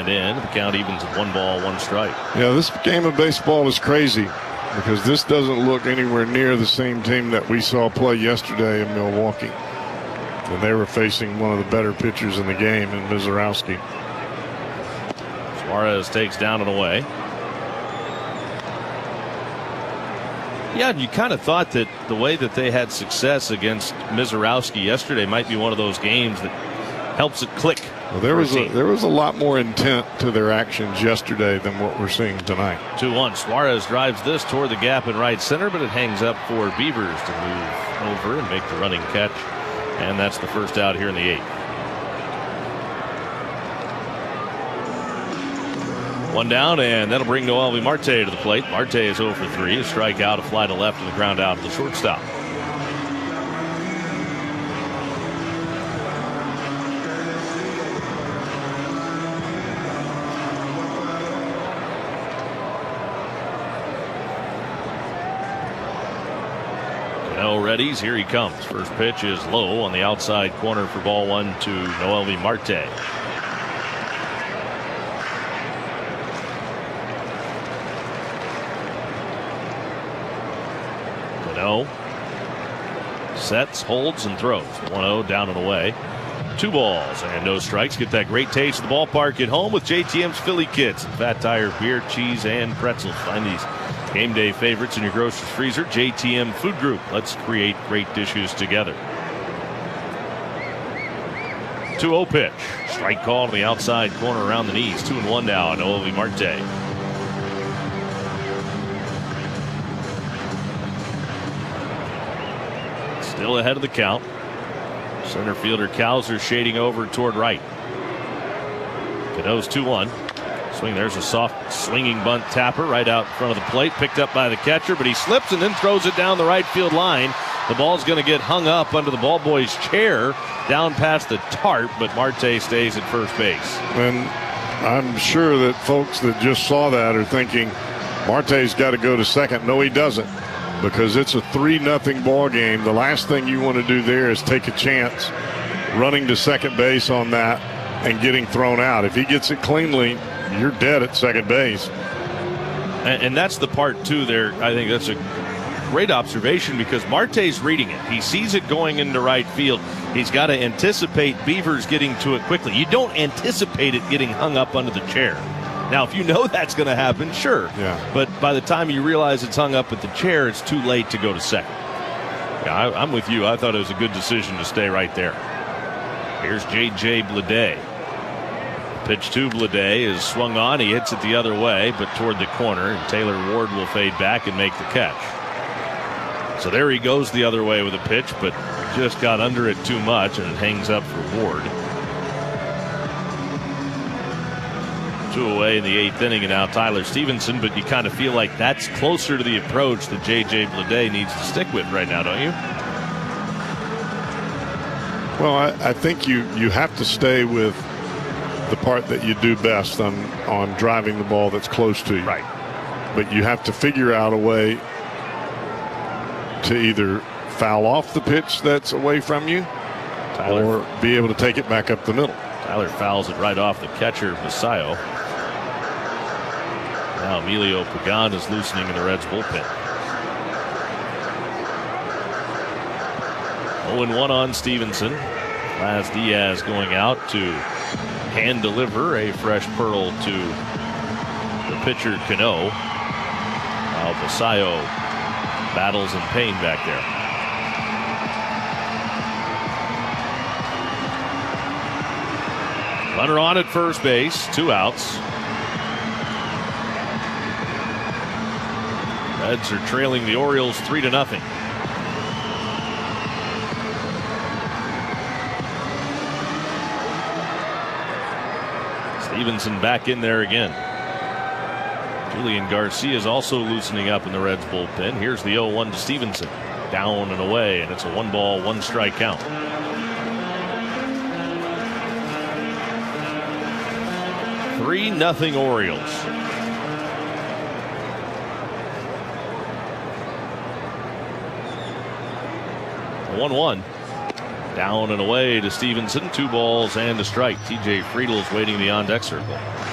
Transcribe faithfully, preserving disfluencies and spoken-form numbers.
And in, the count evens at one ball, one strike. Yeah, this game of baseball is crazy because this doesn't look anywhere near the same team that we saw play yesterday in Milwaukee. And they were facing one of the better pitchers in the game in Mizorowski. Suarez takes down and away. Yeah, you kind of thought that the way that they had success against Mizorowski yesterday might be one of those games that helps it click. Well, there was a, there was a lot more intent to their actions yesterday than what we're seeing tonight. two one. Suarez drives this toward the gap in right center, but it hangs up for Beavers to move over and make the running catch. And that's the first out here in the eighth. One down, and that'll bring Noelvi Marte to the plate. Marte is oh for three. A strikeout, a fly to left, and the ground out to the shortstop. Cano readies. Here he comes. First pitch is low on the outside corner for ball one to Noelvi Marte. Sets, holds, and throws. one oh down and away. Two balls and no strikes. Get that great taste of the ballpark at home with J T M's Philly Kits. Fat Tire beer, cheese, and pretzels. Find these game day favorites in your grocer's freezer. J T M Food Group. Let's create great dishes together. two oh pitch. Strike call to the outside corner around the knees. two and one now. Noelvi Marte. Still ahead of the count. Center fielder Cowser shading over toward right. Cano's two one. Swing, there's a soft swinging bunt tapper right out in front of the plate. Picked up by the catcher, but he slips and then throws it down the right field line. The ball's going to get hung up under the ball boy's chair down past the tarp, but Marte stays at first base. And I'm sure that folks that just saw that are thinking Marte's got to go to second. No, he doesn't. Because it's a three nothing ball game. The last thing you want to do there is take a chance running to second base on that and getting thrown out. If he gets it cleanly, you're dead at second base. And, and that's the part, too, there. I think that's a great observation because Marte's reading it. He sees it going into right field. He's got to anticipate Beavers getting to it quickly. You don't anticipate it getting hung up under the chair. Now, if you know that's going to happen, sure. Yeah. But by the time you realize it's hung up at the chair, it's too late to go to second. Yeah, I, I'm with you. I thought it was a good decision to stay right there. Here's J J Bleday. Pitch to Bleday is swung on. He hits it the other way, but toward the corner. And Taylor Ward will fade back and make the catch. So there he goes the other way with a pitch, but just got under it too much, and it hangs up for Ward. Two away in the eighth inning, and now Tyler Stevenson, but you kind of feel like that's closer to the approach that J J Bleday needs to stick with right now, don't you? Well, I, I think you, you have to stay with the part that you do best on, on driving the ball that's close to you. Right. But you have to figure out a way to either foul off the pitch that's away from you Tyler, or be able to take it back up the middle. Tyler fouls it right off the catcher, Basayo. Now Emilio Pagan is loosening in the Reds bullpen. oh and one on Stevenson. Laz Diaz going out to hand deliver a fresh pearl to the pitcher Cano. Now Basayo battles in pain back there. Runner on at first base, two outs. Reds are trailing the Orioles three to nothing. Stevenson back in there again. Julian Garcia is also loosening up in the Reds bullpen. Here's the oh one to Stevenson. Down and away, and it's a one ball, one strike count. three nothing Orioles. one one. Down and away to Stevenson. Two balls and a strike. T J Friedel's waiting the on-deck circle.